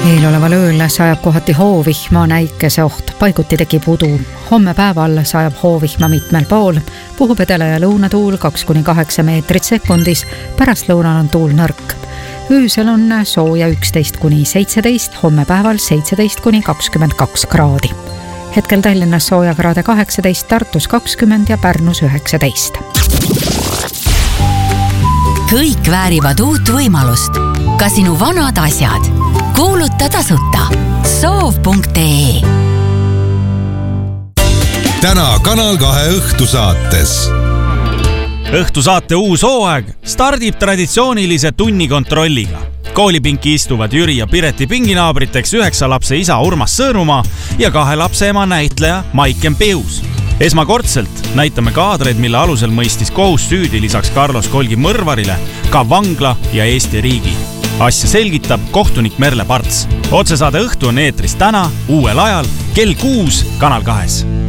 Eeloleval ööl sajab kohati hoovihma, näikese oht, paiguti tekib udu. Homme päeval sajab hoovihma mitmel pool, puhub edela- ja lõunatuul 2–8 meetrit sekundis, pärast lõunal on tuul nõrk. Öösel on sooja 11–17, homme päeval 17–22 kraadi. Hetkel Tallinnas sooja kraade 18, Tartus 20 ja Pärnus 19. Kõik väärivad uut võimalust. Ka sinu vanad asjad. Kuuluta tasuta. Soov.ee. Täna Kanal 2 õhtusaates. Õhtusaate uus hooaeg stardib traditsioonilise tunnikontrolliga. Koolipinki istuvad Jüri ja Pireti pinginaabriteks 9 lapse isa Urmas Sõõrumaa ja 2 lapse ema näitleja Maiken Pius. Esmakordselt näitame kaadreid, mille alusel mõistis kohus süüdi lisaks Carlos Kolgi mõrvarile ka vangla ja Eesti riigi. Asja selgitab kohtunik Merle Parts. Otsesaade Õhtu on eetris täna uuel ajal kell 6 Kanal 2.